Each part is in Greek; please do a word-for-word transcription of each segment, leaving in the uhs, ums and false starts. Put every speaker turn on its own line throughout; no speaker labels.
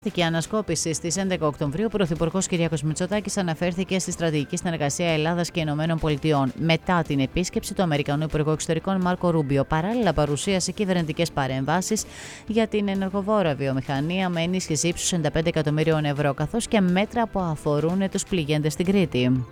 Στην ανασκόπηση στις έντεκα Οκτωβρίου, ο Πρωθυπουργός Κυριάκος Μητσοτάκης αναφέρθηκε στη στρατηγική συνεργασία Ελλάδας και Ηνωμένων Πολιτειών μετά την επίσκεψη του Αμερικανού Υπουργού Εξωτερικών Μάρκο Ρούμπιο. Παράλληλα, παρουσίασε κυβερνητικές παρεμβάσεις για την ενεργοβόρα βιομηχανία με ενίσχυση ύψους σαράντα πέντε εκατομμύριων ευρώ, καθώς και μέτρα που αφορούν τους πληγέντες στην Κρήτη.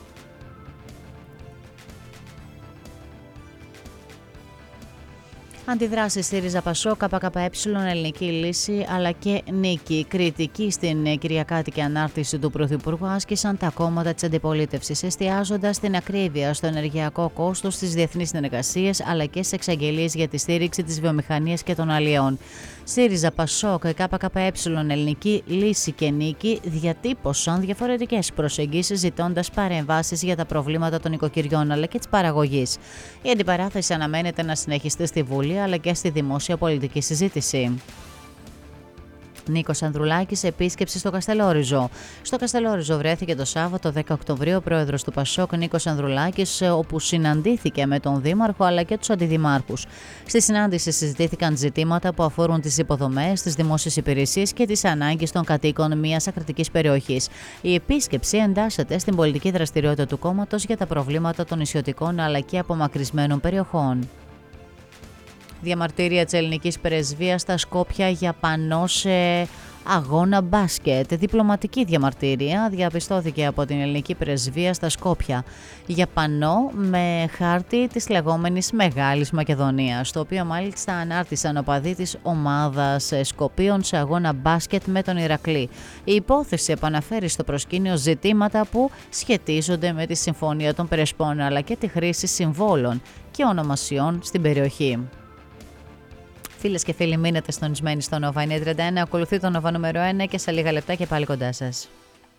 Αντιδράσεις ΣΥΡΙΖΑ ΠΑΣΟΚ, ΚΚΕ, Ελληνική Λύση αλλά και Νίκη. Κριτική στην κυριακάτικη ανάρτηση του Πρωθυπουργού άσκησαν τα κόμματα της αντιπολίτευσης, εστιάζοντας στην ακρίβεια, στο ενεργειακό κόστος, στις διεθνείς συνεργασίες αλλά και στις εξαγγελίες για τη στήριξη της βιομηχανίας και των αλλιών. ΣΥΡΙΖΑ ΠΑΣΟΚ, ΚΚΕ, Ελληνική Λύση και Νίκη διατύπωσαν διαφορετικές προσεγγίσεις, ζητώντας παρεμβάσεις για τα προβλήματα των οικοκυριών αλλά και της παραγωγής. Η αντιπαράθεση αναμένεται να συνεχιστεί στη Βουλή αλλά και στη δημόσια πολιτική συζήτηση. Νίκος Ανδρουλάκης, επίσκεψη στο Καστελόριζο. Στο Καστελόριζο βρέθηκε το Σάββατο δέκα Οκτωβρίου ο πρόεδρος του ΠΑΣΟΚ Νίκος Ανδρουλάκης, όπου συναντήθηκε με τον Δήμαρχο αλλά και τους αντιδημάρχους. Στη συνάντηση συζητήθηκαν ζητήματα που αφορούν τις υποδομές, τις δημόσιες υπηρεσίες και τις ανάγκες των κατοίκων μιας ακρατικής περιοχής. Η επίσκεψη εντάσσεται στην πολιτική δραστηριότητα του κόμματος για τα προβλήματα των νησιωτικών αλλά και απομακρυσμένων περιοχών. Διαμαρτύρια της ελληνικής πρεσβείας στα Σκόπια για πανό σε αγώνα μπάσκετ. Διπλωματική διαμαρτυρία διαπιστώθηκε από την ελληνική πρεσβεία στα Σκόπια για πανό με χάρτη της λεγόμενης Μεγάλης Μακεδονίας, το οποίο μάλιστα ανάρτησαν οπαδοί της ομάδας Σκοπίων σε αγώνα μπάσκετ με τον Ηρακλή. Η υπόθεση επαναφέρει στο προσκήνιο ζητήματα που σχετίζονται με τη Συμφωνία των Πρεσπών αλλά και τη χρήση συμβόλων και ονομασιών στην περιοχή. Φίλες και φίλοι, μείνετε συντονισμένοι στο Nova εννιακόσια τριάντα ένα. Ακολουθεί το Nova νούμερο ένα και σε λίγα λεπτά και πάλι κοντά σας.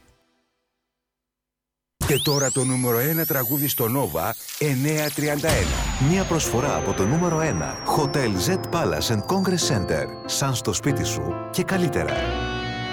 Και τώρα το νούμερο ένα τραγούδι στο Nova εννιακόσια τριάντα ένα.
Μια προσφορά από το νούμερο ένα. Hotel Z Palace and Congress Center. Σαν στο σπίτι σου και καλύτερα.